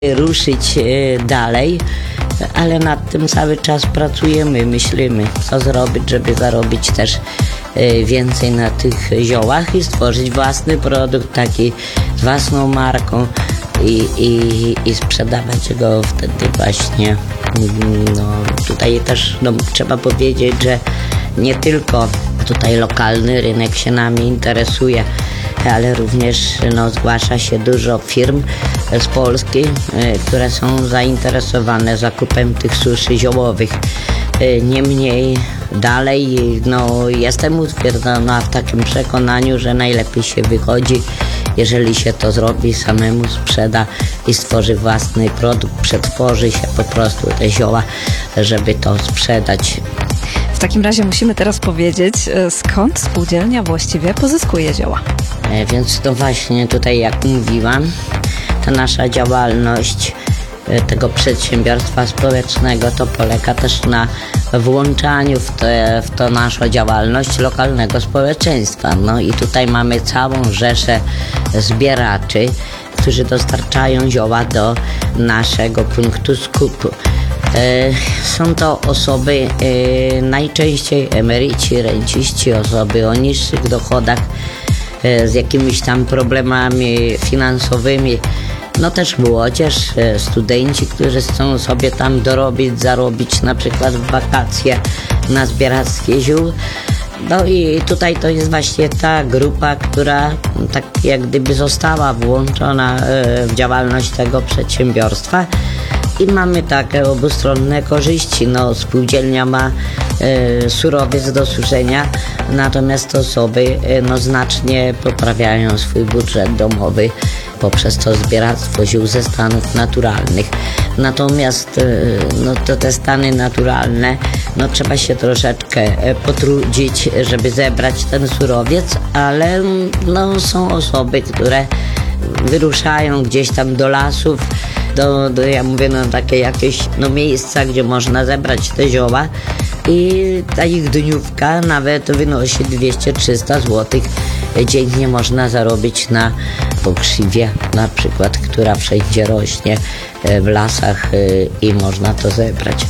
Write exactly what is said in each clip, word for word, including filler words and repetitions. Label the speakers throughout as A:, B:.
A: ruszyć dalej, ale nad tym cały czas pracujemy, myślimy, co zrobić, żeby zarobić też więcej na tych ziołach i stworzyć własny produkt, taki z własną marką i, i, i sprzedawać go wtedy właśnie. No, tutaj też no, trzeba powiedzieć, że nie tylko tutaj lokalny rynek się nami interesuje, ale również no, zgłasza się dużo firm z Polski, które są zainteresowane zakupem tych suszy ziołowych. Niemniej dalej no, jestem utwierdzona w takim przekonaniu, że najlepiej się wychodzi, jeżeli się to zrobi, samemu sprzeda i stworzy własny produkt, przetworzy się po prostu te zioła, żeby to sprzedać.
B: W takim razie musimy teraz powiedzieć, skąd spółdzielnia właściwie pozyskuje zioła.
A: Więc to właśnie tutaj, jak mówiłam, ta nasza działalność tego przedsiębiorstwa społecznego to polega też na włączaniu w, te, w to naszą działalność lokalnego społeczeństwa. No i tutaj mamy całą rzeszę zbieraczy, którzy dostarczają zioła do naszego punktu skupu. Są to osoby najczęściej emeryci, renciści, osoby o niższych dochodach, z jakimiś tam problemami finansowymi, no też młodzież, studenci, którzy chcą sobie tam dorobić, zarobić na przykład w wakacje na zbieractwie ziół. No i tutaj to jest właśnie ta grupa, która tak jak gdyby została włączona w działalność tego przedsiębiorstwa. I mamy takie obustronne korzyści. No, spółdzielnia ma e, surowiec do suszenia, natomiast osoby e, no, znacznie poprawiają swój budżet domowy poprzez to zbieractwo ziół ze stanów naturalnych. Natomiast e, no, to te stany naturalne, no, trzeba się troszeczkę e, potrudzić, żeby zebrać ten surowiec, ale no, są osoby, które wyruszają gdzieś tam do lasów, Do, do, ja mówię, no takie jakieś no, miejsca, gdzie można zebrać te zioła i ta ich dniówka nawet wynosi dwieście trzysta złotych. Dziennie można zarobić na pokrzywie na przykład, która wszędzie rośnie w lasach i można to zebrać.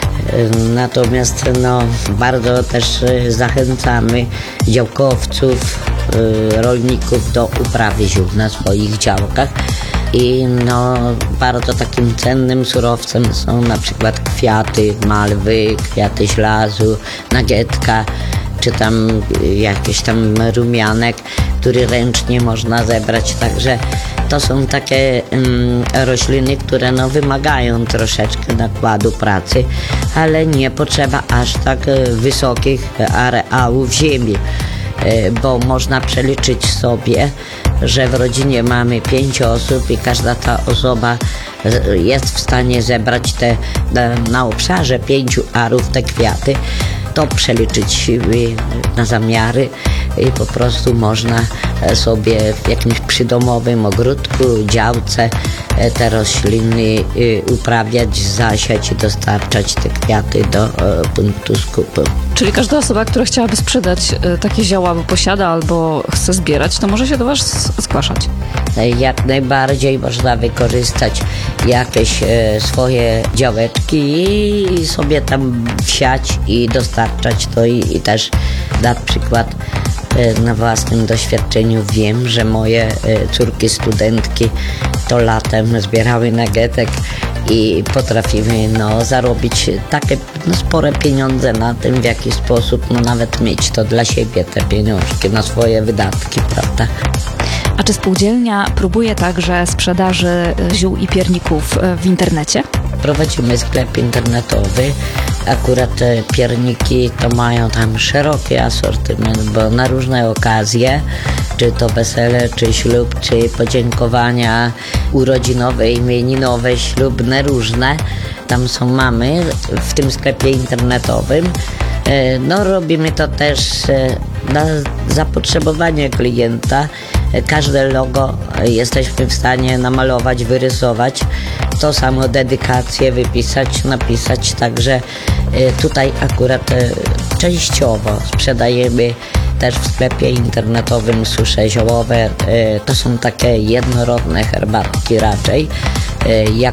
A: Natomiast no, bardzo też zachęcamy działkowców, rolników do uprawy ziół na swoich działkach. I no, bardzo takim cennym surowcem są na przykład kwiaty malwy, kwiaty ślazu, nagietka, czy tam jakiś tam rumianek, który ręcznie można zebrać. Także to są takie um, rośliny, które no, wymagają troszeczkę nakładu pracy, ale nie potrzeba aż tak wysokich areałów ziemi, bo można przeliczyć sobie, że w rodzinie mamy pięć osób i każda ta osoba jest w stanie zebrać te na, na obszarze pięciu arów te kwiaty, to przeliczyć siły na zamiary i po prostu można sobie w jakimś przydomowym ogródku, działce te rośliny uprawiać, zasiać i dostarczać te kwiaty do punktu skupu.
B: Czyli każda osoba, która chciałaby sprzedać takie zioła, bo posiada albo chce zbierać, to może się do Was zgłaszać?
A: Jak najbardziej można wykorzystać jakieś e, swoje działeczki i sobie tam wsiać i dostarczać to i, i też na przykład e, na własnym doświadczeniu wiem, że moje e, córki studentki to latem zbierały nagietek i potrafimy no, zarobić takie no, spore pieniądze na tym, w jaki sposób no, nawet mieć to dla siebie te pieniążki na swoje wydatki, prawda?
B: A czy spółdzielnia próbuje także sprzedaży ziół i pierników w internecie?
A: Prowadzimy sklep internetowy. Akurat te pierniki to mają tam szeroki asortyment, bo na różne okazje, czy to wesele, czy ślub, czy podziękowania urodzinowe, imieninowe, ślubne, różne. Tam są mamy w tym sklepie internetowym. No robimy to też na zapotrzebowanie klienta. Każde logo jesteśmy w stanie namalować, wyrysować. To samo dedykację wypisać, napisać. Także tutaj akurat częściowo sprzedajemy też w sklepie internetowym susze ziołowe. To są takie jednorodne herbatki raczej. Jak